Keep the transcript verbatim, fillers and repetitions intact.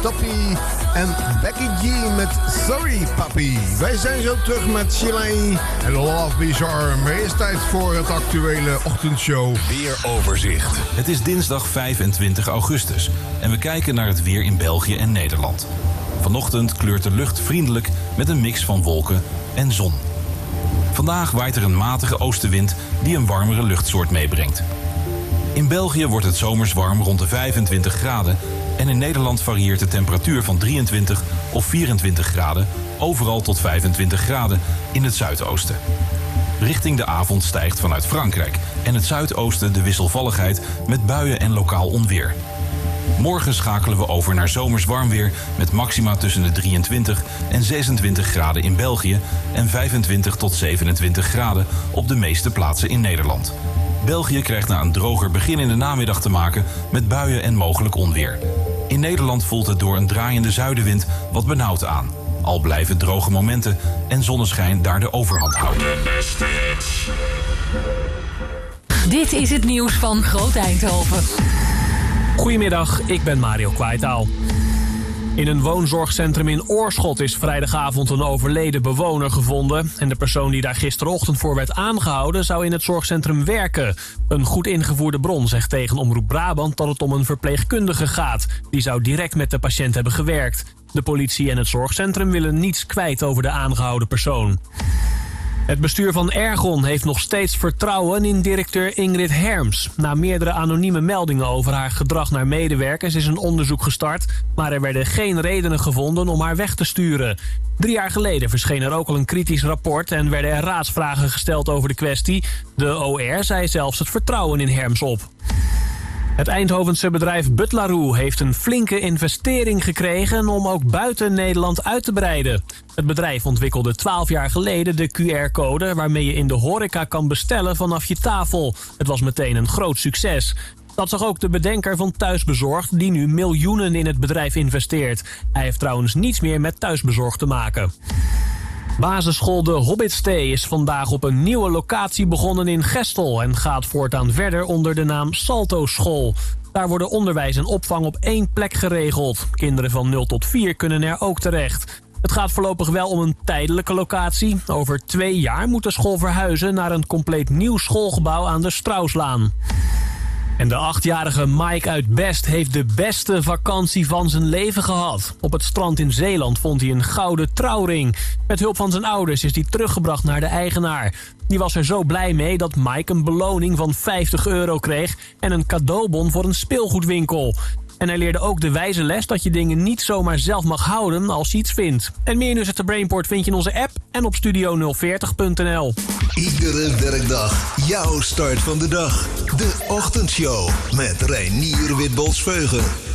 Toppie en Becky G met Sorry Papi. Wij zijn zo terug met Chile en Love Bizarre. Maar eerst tijd voor het actuele ochtendshow. Weeroverzicht. Het is dinsdag vijfentwintig augustus en we kijken naar het weer in België en Nederland. Vanochtend kleurt de lucht vriendelijk met een mix van wolken en zon. Vandaag waait er een matige oostenwind die een warmere luchtsoort meebrengt. In België wordt het zomers warm rond de vijfentwintig graden... en in Nederland varieert de temperatuur van drieëntwintig of vierentwintig graden... overal tot vijfentwintig graden in het zuidoosten. Richting de avond stijgt vanuit Frankrijk en het zuidoosten de wisselvalligheid... met buien en lokaal onweer. Morgen schakelen we over naar zomers warm weer... met maxima tussen de drieëntwintig en zesentwintig graden in België... en vijfentwintig tot zevenentwintig graden op de meeste plaatsen in Nederland. België krijgt na een droger begin in de namiddag te maken met buien en mogelijk onweer. In Nederland voelt het door een draaiende zuidenwind wat benauwd aan. Al blijven droge momenten en zonneschijn daar de overhand houden. Dit is het nieuws van Groot Eindhoven. Goedemiddag, ik ben Mario Kwaitaal. In een woonzorgcentrum in Oorschot is vrijdagavond een overleden bewoner gevonden. En de persoon die daar gisterochtend voor werd aangehouden zou in het zorgcentrum werken. Een goed ingevoerde bron zegt tegen Omroep Brabant dat het om een verpleegkundige gaat. Die zou direct met de patiënt hebben gewerkt. De politie en het zorgcentrum willen niets kwijt over de aangehouden persoon. Het bestuur van Ergon heeft nog steeds vertrouwen in directeur Ingrid Herms. Na meerdere anonieme meldingen over haar gedrag naar medewerkers is een onderzoek gestart, maar er werden geen redenen gevonden om haar weg te sturen. Drie jaar geleden verscheen er ook al een kritisch rapport en werden er raadsvragen gesteld over de kwestie. De O R zei zelfs het vertrouwen in Herms op. Het Eindhovense bedrijf Butlaroo heeft een flinke investering gekregen om ook buiten Nederland uit te breiden. Het bedrijf ontwikkelde twaalf jaar geleden de Q R-code waarmee je in de horeca kan bestellen vanaf je tafel. Het was meteen een groot succes. Dat zag ook de bedenker van Thuisbezorgd die nu miljoenen in het bedrijf investeert. Hij heeft trouwens niets meer met Thuisbezorgd te maken. Basisschool De Hobbitstee is vandaag op een nieuwe locatie begonnen in Gestel en gaat voortaan verder onder de naam Salto School. Daar worden onderwijs en opvang op één plek geregeld. Kinderen van nul tot vier kunnen er ook terecht. Het gaat voorlopig wel om een tijdelijke locatie. Over twee jaar moet de school verhuizen naar een compleet nieuw schoolgebouw aan de Strauslaan. En de achtjarige Mike uit Best heeft de beste vakantie van zijn leven gehad. Op het strand in Zeeland vond hij een gouden trouwring. Met hulp van zijn ouders is hij teruggebracht naar de eigenaar. Die was er zo blij mee dat Mike een beloning van vijftig euro kreeg... en een cadeaubon voor een speelgoedwinkel. En hij leerde ook de wijze les dat je dingen niet zomaar zelf mag houden als je iets vindt. En meer nieuws uit de Brainport vind je in onze app en op studio nul veertig punt n l. Iedere werkdag jouw start van de dag. De Ochtendshow met Reinier Witbols-Veugen.